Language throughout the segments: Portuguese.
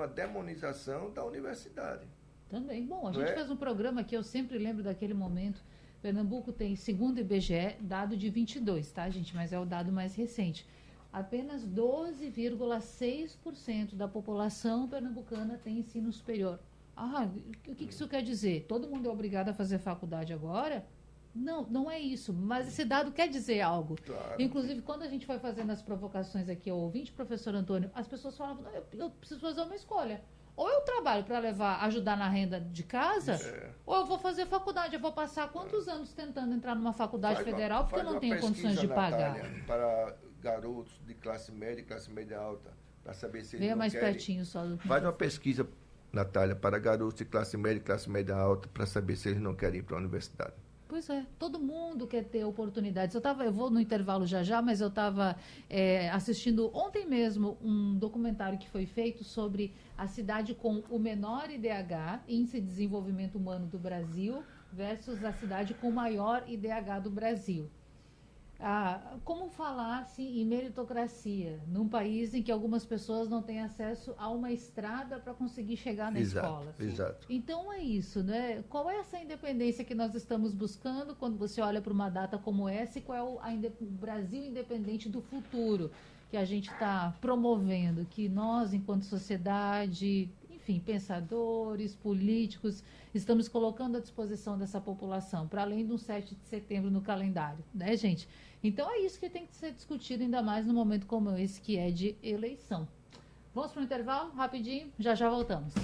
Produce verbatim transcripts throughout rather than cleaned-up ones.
uma demonização da universidade. Também. Bom, a Não gente é? fez um programa que eu sempre lembro daquele momento. Pernambuco tem, segundo o I B G E, dado de vinte e dois, tá, gente? Mas é o dado mais recente. Apenas doze vírgula seis por cento da população pernambucana tem ensino superior. Ah, o que isso quer dizer? Todo mundo é obrigado a fazer faculdade agora? Não, não é isso. Mas esse dado quer dizer algo. Claro. Inclusive, quando a gente foi fazendo as provocações aqui ao ouvinte, professor Antônio, as pessoas falavam, não, eu, eu preciso fazer uma escolha. Ou eu trabalho para levar, ajudar na renda de casa, É. ou eu vou fazer faculdade. Eu vou passar quantos anos tentando entrar numa faculdade Faz uma- federal porque eu faz não uma tenho condições de pesquisa, pagar. Natália, para garotos de classe média e classe média alta, para saber se eles Venha não mais querem. pertinho só do Faz uma pesquisa, Natália, para garotos de classe média e classe média alta, para saber se eles não querem ir para a universidade. Pois é, todo mundo quer ter oportunidades. Eu, tava, eu vou no intervalo já já, mas eu estava é, assistindo ontem mesmo um documentário que foi feito sobre a cidade com o menor I D H, Índice de Desenvolvimento Humano do Brasil, versus a cidade com o maior I D H do Brasil. Ah, como falar assim, em meritocracia, num país em que algumas pessoas não têm acesso a uma estrada para conseguir chegar na Exato, escola? Assim. exato. Então é isso, né? Qual é essa independência que nós estamos buscando quando você olha para uma data como essa e qual é o, a inde- o Brasil independente do futuro que a gente está promovendo, que nós, enquanto sociedade, enfim, pensadores, políticos, estamos colocando à disposição dessa população, para além do sete de setembro no calendário, né, gente? Então é isso que tem que ser discutido, ainda mais num momento como esse, que é de eleição. Vamos para o intervalo, rapidinho, já já voltamos.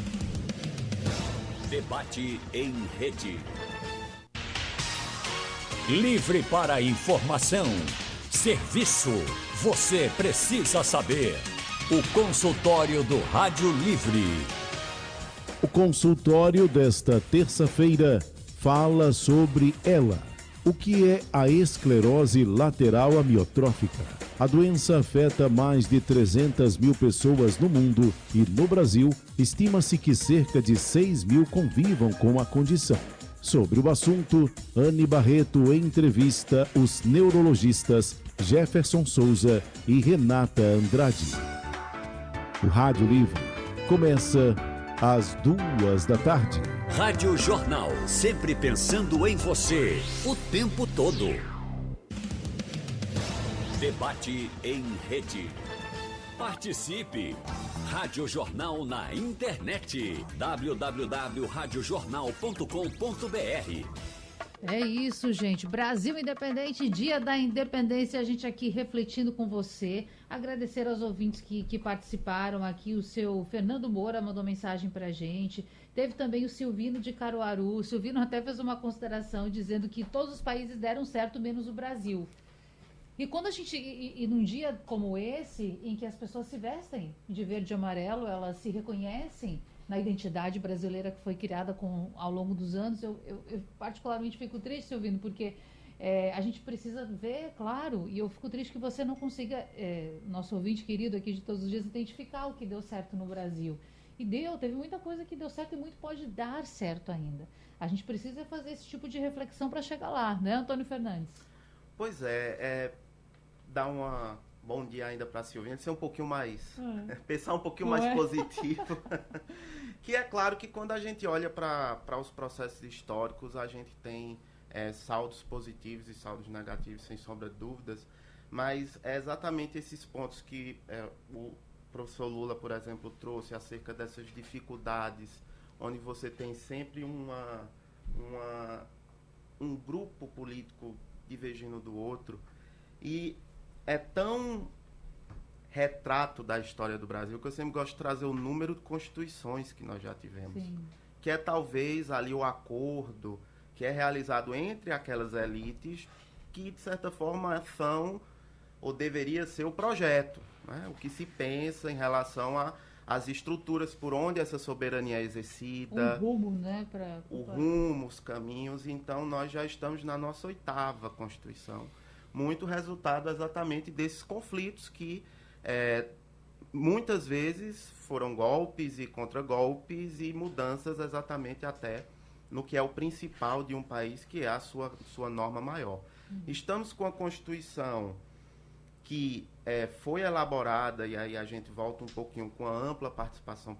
Debate em rede. Livre para informação. Serviço. Você precisa saber. O consultório do Rádio Livre. O consultório desta terça-feira fala sobre ela. O que é a esclerose lateral amiotrófica? A doença afeta mais de trezentas mil pessoas no mundo e no Brasil estima-se que cerca de seis mil convivam com a condição. Sobre o assunto, Anne Barreto entrevista os neurologistas Jefferson Souza e Renata Andrade. O Rádio Livre começa às duas da tarde. Rádio Jornal, sempre pensando em você, o tempo todo. Debate em rede. Participe! Rádio Jornal na internet. w w w ponto rádio jornal ponto com ponto b r. É isso, gente. Brasil Independente, Dia da Independência, a gente aqui refletindo com você. Agradecer aos ouvintes que, que participaram aqui. O seu Fernando Moura mandou mensagem pra gente. Teve também o Silvino de Caruaru. O Silvino até fez uma consideração dizendo que todos os países deram certo, menos o Brasil. E quando a gente, e, e num dia como esse, em que as pessoas se vestem de verde e amarelo, elas se reconhecem na identidade brasileira que foi criada com, ao longo dos anos, eu, eu, eu particularmente fico triste ouvindo, porque é, a gente precisa ver, claro, e eu fico triste que você não consiga, é, nosso ouvinte querido aqui de todos os dias, identificar o que deu certo no Brasil. E deu, teve muita coisa que deu certo e muito pode dar certo ainda. A gente precisa fazer esse tipo de reflexão para chegar lá, né, Antônio Fernandes? Pois é, é dar uma bom dia ainda para a Silvina, ser um pouquinho mais, hum. pensar um pouquinho Não mais é? positivo, que é claro que quando a gente olha para os processos históricos, a gente tem é, saldos positivos e saldos negativos, sem sombra de dúvidas, mas é exatamente esses pontos que é, o professor Lula, por exemplo, trouxe acerca dessas dificuldades, onde você tem sempre uma, uma, um grupo político divergindo do outro, e é tão retrato da história do Brasil que eu sempre gosto de trazer o número de constituições que nós já tivemos. Sim. Que é talvez ali o acordo que é realizado entre aquelas elites que, de certa forma, são ou deveria ser o projeto, né? O que se pensa em relação às estruturas por onde essa soberania é exercida. O rumo, né? Pra... O rumo, os caminhos. Então, nós já estamos na nossa oitava Constituição. Muito resultado exatamente desses conflitos que é, muitas vezes foram golpes e contra-golpes e mudanças exatamente até no que é o principal de um país, que é a sua, sua norma maior. Uhum. Estamos com a Constituição que é, foi elaborada, e aí a gente volta um pouquinho com a ampla participação